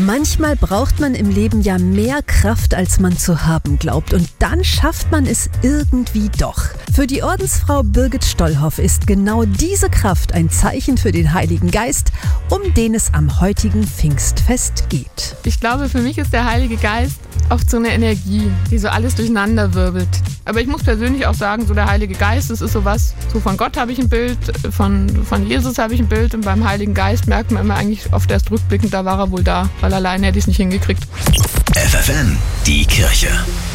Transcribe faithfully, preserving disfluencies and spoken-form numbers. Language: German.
Manchmal braucht man im Leben ja mehr Kraft, als man zu haben glaubt. Und dann schafft man es irgendwie doch. Für die Ordensfrau Birgit Stollhoff ist genau diese Kraft ein Zeichen für den Heiligen Geist, um den es am heutigen Pfingstfest geht. Ich glaube, für mich ist der Heilige Geist oft so eine Energie, die so alles durcheinander wirbelt. Aber ich muss persönlich auch sagen, so der Heilige Geist, das ist sowas, so von Gott habe ich ein Bild, von, von Jesus habe ich ein Bild und beim Heiligen Geist merkt man immer eigentlich oft erst rückblickend, da war er wohl da, weil alleine hätte ich es nicht hingekriegt. F F N, die Kirche.